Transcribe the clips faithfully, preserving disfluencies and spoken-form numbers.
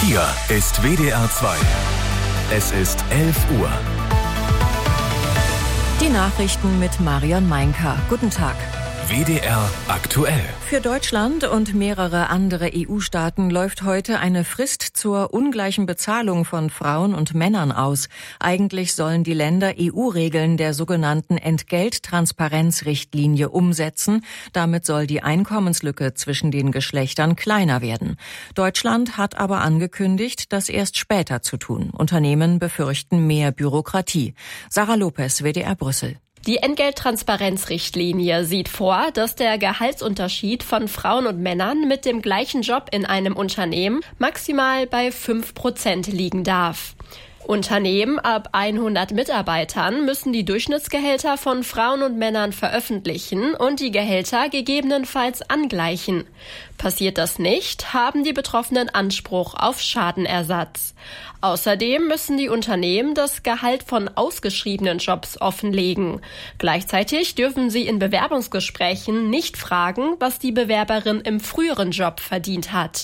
Hier ist W D R zwei. Es ist elf Uhr. Die Nachrichten mit Marion Meinker. Guten Tag. W D R aktuell. Für Deutschland und mehrere andere E U-Staaten läuft heute eine Frist zur ungleichen Bezahlung von Frauen und Männern aus. Eigentlich sollen die Länder E U-Regeln der sogenannten Entgelttransparenzrichtlinie umsetzen. Damit soll die Einkommenslücke zwischen den Geschlechtern kleiner werden. Deutschland hat aber angekündigt, das erst später zu tun. Unternehmen befürchten mehr Bürokratie. Sarah Lopez, W D R Brüssel. Die Entgelttransparenzrichtlinie sieht vor, dass der Gehaltsunterschied von Frauen und Männern mit dem gleichen Job in einem Unternehmen maximal bei fünf Prozent liegen darf. Unternehmen ab hundert Mitarbeitern müssen die Durchschnittsgehälter von Frauen und Männern veröffentlichen und die Gehälter gegebenenfalls angleichen. Passiert das nicht, haben die Betroffenen Anspruch auf Schadenersatz. Außerdem müssen die Unternehmen das Gehalt von ausgeschriebenen Jobs offenlegen. Gleichzeitig dürfen sie in Bewerbungsgesprächen nicht fragen, was die Bewerberin im früheren Job verdient hat.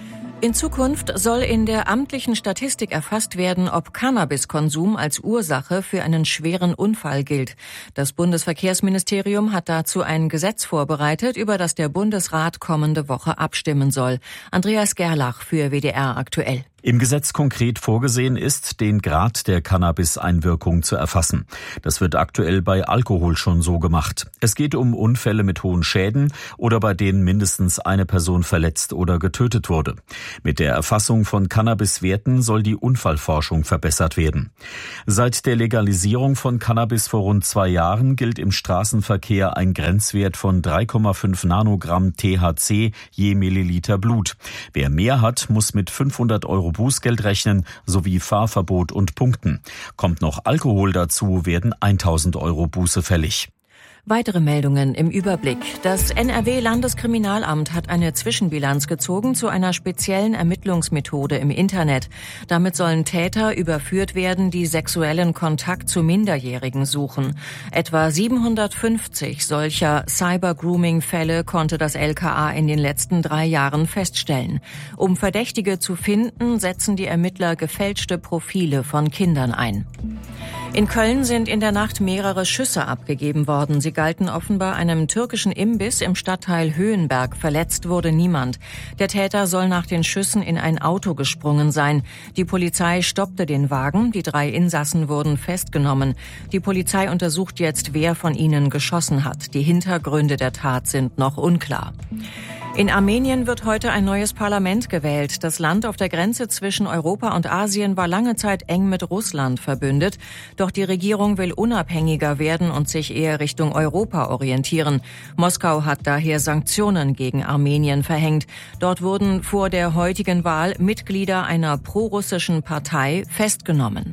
In Zukunft soll in der amtlichen Statistik erfasst werden, ob Cannabiskonsum als Ursache für einen schweren Unfall gilt. Das Bundesverkehrsministerium hat dazu ein Gesetz vorbereitet, über das der Bundesrat kommende Woche abstimmen soll. Andreas Gerlach für W D R aktuell. Im Gesetz konkret vorgesehen ist, den Grad der Cannabis-Einwirkung zu erfassen. Das wird aktuell bei Alkohol schon so gemacht. Es geht um Unfälle mit hohen Schäden oder bei denen mindestens eine Person verletzt oder getötet wurde. Mit der Erfassung von Cannabis-Werten soll die Unfallforschung verbessert werden. Seit der Legalisierung von Cannabis vor rund zwei Jahren gilt im Straßenverkehr ein Grenzwert von drei Komma fünf Nanogramm T H C je Milliliter Blut. Wer mehr hat, muss mit fünfhundert Euro Bußgeld rechnen, sowie Fahrverbot und Punkten. Kommt noch Alkohol dazu, werden tausend Euro Buße fällig. Weitere Meldungen im Überblick. Das N R W-Landeskriminalamt hat eine Zwischenbilanz gezogen zu einer speziellen Ermittlungsmethode im Internet. Damit sollen Täter überführt werden, die sexuellen Kontakt zu Minderjährigen suchen. Etwa siebenhundertfünfzig solcher Cyber-Grooming-Fälle konnte das L K A in den letzten drei Jahren feststellen. Um Verdächtige zu finden, setzen die Ermittler gefälschte Profile von Kindern ein. In Köln sind in der Nacht mehrere Schüsse abgegeben worden. Sie galten offenbar einem türkischen Imbiss im Stadtteil Höhenberg. Verletzt wurde niemand. Der Täter soll nach den Schüssen in ein Auto gesprungen sein. Die Polizei stoppte den Wagen. Die drei Insassen wurden festgenommen. Die Polizei untersucht jetzt, wer von ihnen geschossen hat. Die Hintergründe der Tat sind noch unklar. In Armenien wird heute ein neues Parlament gewählt. Das Land auf der Grenze zwischen Europa und Asien war lange Zeit eng mit Russland verbündet. Doch die Regierung will unabhängiger werden und sich eher Richtung Europa orientieren. Moskau hat daher Sanktionen gegen Armenien verhängt. Dort wurden vor der heutigen Wahl Mitglieder einer prorussischen Partei festgenommen.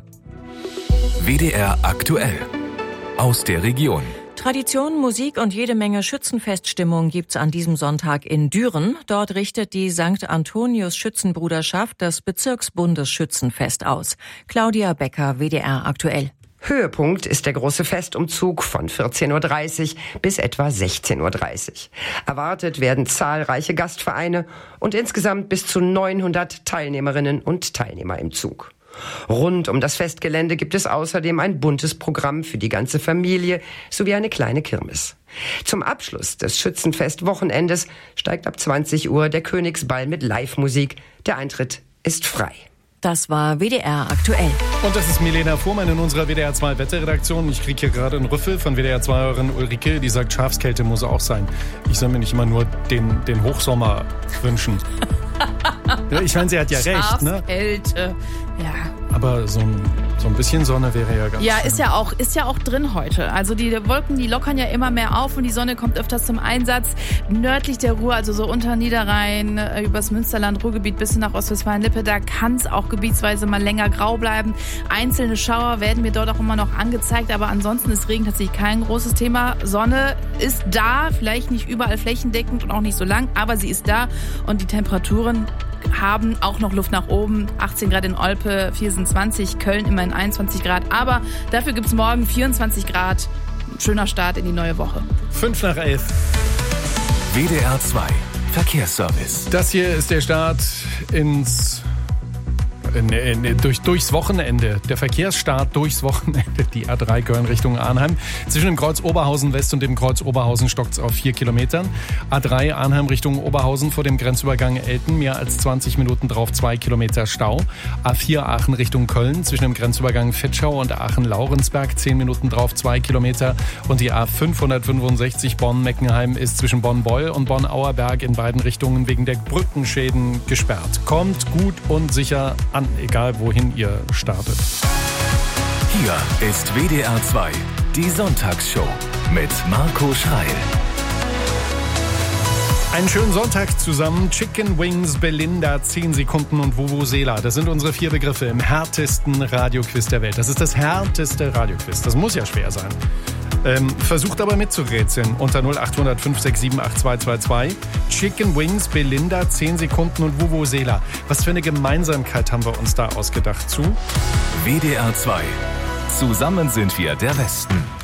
W D R aktuell. Aus der Region. Tradition, Musik und jede Menge Schützenfeststimmung gibt's an diesem Sonntag in Düren. Dort richtet die Sankt Antonius Schützenbruderschaft das Bezirksbundesschützenfest aus. Claudia Becker, W D R aktuell. Höhepunkt ist der große Festumzug von vierzehn Uhr dreißig bis etwa sechzehn Uhr dreißig. Erwartet werden zahlreiche Gastvereine und insgesamt bis zu neunhundert Teilnehmerinnen und Teilnehmer im Zug. Rund um das Festgelände gibt es außerdem ein buntes Programm für die ganze Familie sowie eine kleine Kirmes. Zum Abschluss des Schützenfest-Wochenendes steigt ab zwanzig Uhr der Königsball mit Live-Musik. Der Eintritt ist frei. Das war W D R aktuell. Und das ist Milena Fuhrmann in unserer W D R zwei Wetterredaktion. Ich kriege hier gerade einen Rüffel von W D R zwei-Hörerin Ulrike, die sagt, Schafskälte muss auch sein. Ich soll mir nicht immer nur den, den Hochsommer wünschen. Ja, ich meine, sie hat ja recht, ne? Schafskälte, ja. Aber so ein, so ein bisschen Sonne wäre ja ganz Ja, schön. ist ja auch, ist ja auch drin heute. Also die Wolken, die lockern ja immer mehr auf und die Sonne kommt öfters zum Einsatz. Nördlich der Ruhr, also so unter Niederrhein, übers Münsterland, Ruhrgebiet bis hin nach Ostwestfalen-Lippe, da kann es auch gebietsweise mal länger grau bleiben. Einzelne Schauer werden mir dort auch immer noch angezeigt, aber ansonsten ist Regen tatsächlich kein großes Thema. Sonne ist da, vielleicht nicht überall flächendeckend und auch nicht so lang, aber sie ist da und die Temperaturen haben auch noch Luft nach oben. achtzehn Grad in Olpe, Viersen zwanzig, Köln immerhin einundzwanzig Grad. Aber dafür gibt es morgen vierundzwanzig Grad. Schöner Start in die neue Woche. Fünf nach elf. W D R zwei Verkehrsservice. Das hier ist der Start ins ne, ne, durch, durchs Wochenende. Der Verkehrsstart durchs Wochenende. Die A drei Köln Richtung Arnheim. Zwischen dem Kreuz Oberhausen West und dem Kreuz Oberhausen stockt es auf vier Kilometern. A drei Arnheim Richtung Oberhausen vor dem Grenzübergang Elten. Mehr als zwanzig Minuten drauf, zwei Kilometer Stau. A vier Aachen Richtung Köln. Zwischen dem Grenzübergang Fetschau und Aachen-Laurensberg. zehn Minuten drauf, zwei Kilometer. Und die A fünfhundertfünfundsechzig Bonn-Meckenheim ist zwischen Bonn-Beul und Bonn-Auerberg in beiden Richtungen wegen der Brückenschäden gesperrt. Kommt gut und sicher an, egal wohin ihr startet. Hier ist W D R zwei, die Sonntagsshow mit Marco Schreil. Einen schönen Sonntag zusammen. Chicken Wings, Belinda, zehn Sekunden und Vuvuzela. Das sind unsere vier Begriffe im härtesten Radioquiz der Welt. Das ist das härteste Radioquiz. Das muss ja schwer sein. Ähm, versucht aber mitzurätseln unter null acht hundert fünf sechs sieben acht zwei zwei zwei. Chicken Wings, Belinda, zehn Sekunden und Vuvuzela. Was für eine Gemeinsamkeit haben wir uns da ausgedacht zu? W D R zwei. Zusammen sind wir der Westen.